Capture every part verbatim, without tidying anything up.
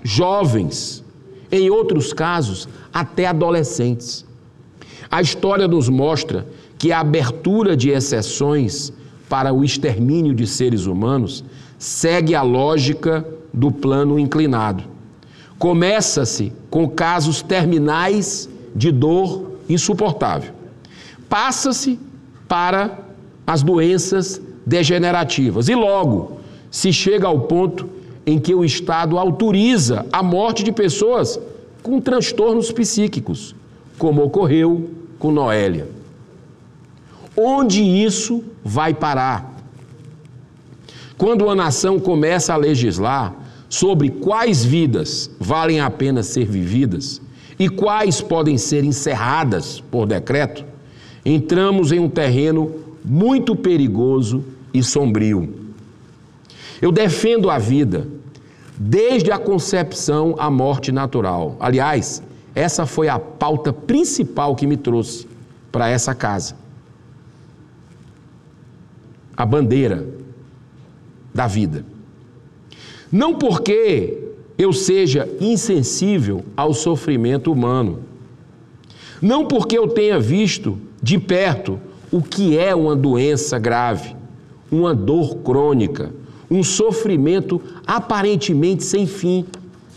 jovens, em outros casos, até adolescentes. A história nos mostra que a abertura de exceções para o extermínio de seres humanos segue a lógica do plano inclinado. Começa-se com casos terminais de dor insuportável. Passa-se para as doenças degenerativas e logo se chega ao ponto em que o Estado autoriza a morte de pessoas com transtornos psíquicos, como ocorreu com Noélia. Onde isso vai parar? Quando uma nação começa a legislar sobre quais vidas valem a pena ser vividas e quais podem ser encerradas por decreto, entramos em um terreno muito perigoso e sombrio. Eu defendo a vida desde a concepção à morte natural. Aliás, essa foi a pauta principal que me trouxe para essa casa. A bandeira da vida. Não porque eu seja insensível ao sofrimento humano, não porque eu tenha visto de perto o que é uma doença grave, uma dor crônica, um sofrimento aparentemente sem fim.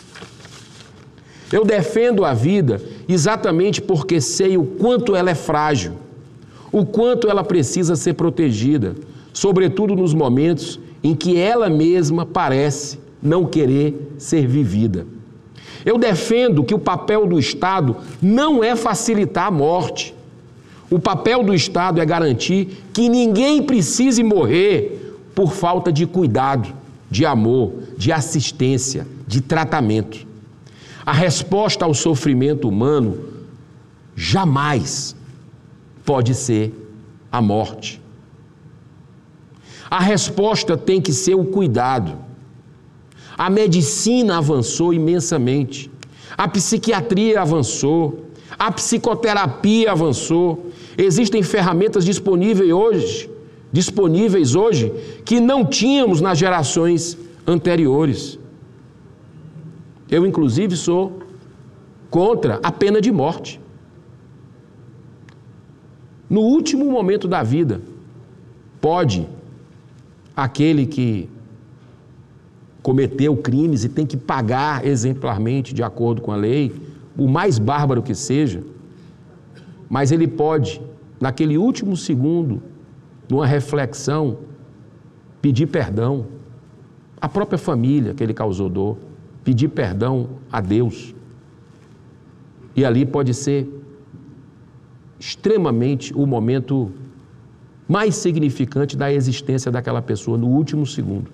Eu defendo a vida exatamente porque sei o quanto ela é frágil, o quanto ela precisa ser protegida, sobretudo nos momentos em que ela mesma parece não querer ser vivida. Eu defendo que o papel do Estado não é facilitar a morte. O papel do Estado é garantir que ninguém precise morrer por falta de cuidado, de amor, de assistência, de tratamento. A resposta ao sofrimento humano jamais pode ser a morte. A resposta tem que ser o cuidado. A medicina avançou imensamente, a psiquiatria avançou, a psicoterapia avançou, existem ferramentas disponíveis hoje, disponíveis hoje que não tínhamos nas gerações anteriores. Eu, inclusive, sou contra a pena de morte. No último momento da vida, pode aquele que cometeu crimes e tem que pagar exemplarmente de acordo com a lei, o mais bárbaro que seja, mas ele pode, naquele último segundo, numa reflexão, pedir perdão à própria família que ele causou dor, pedir perdão a Deus. E ali pode ser extremamente o momento mais significante da existência daquela pessoa, no último segundo.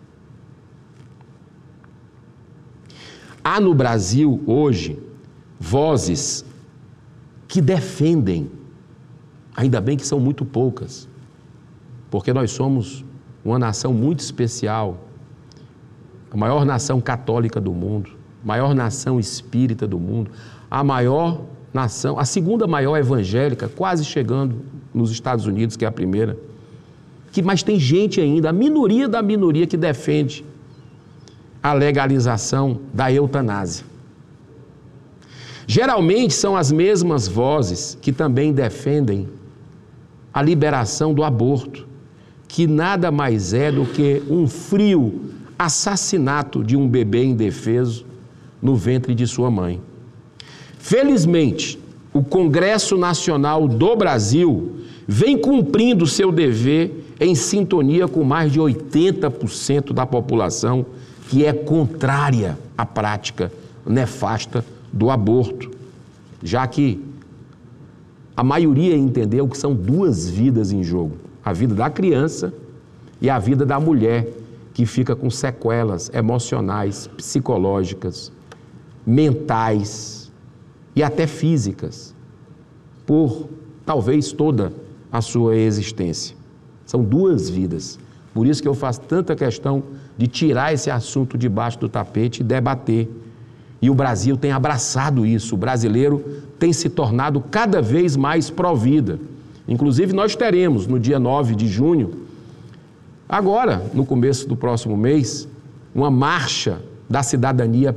Há no Brasil, hoje, vozes que defendem, ainda bem que são muito poucas, porque nós somos uma nação muito especial, a maior nação católica do mundo, a maior nação espírita do mundo, a maior nação, a segunda maior evangélica, quase chegando nos Estados Unidos, que é a primeira, que, mas tem gente ainda, a minoria da minoria que defende a legalização da eutanásia. Geralmente são as mesmas vozes que também defendem a liberação do aborto, que nada mais é do que um frio assassinato de um bebê indefeso no ventre de sua mãe. Felizmente, o Congresso Nacional do Brasil vem cumprindo seu dever em sintonia com mais de oitenta por cento da população que é contrária à prática nefasta do aborto, já que a maioria entendeu que são duas vidas em jogo, a vida da criança e a vida da mulher, que fica com sequelas emocionais, psicológicas, mentais e até físicas, por talvez toda a sua existência. São duas vidas. Por isso que eu faço tanta questão de tirar esse assunto debaixo do tapete e debater. E o Brasil tem abraçado isso, o brasileiro tem se tornado cada vez mais pró-vida. Inclusive, nós teremos, no dia nove de junho, agora, no começo do próximo mês, uma marcha da cidadania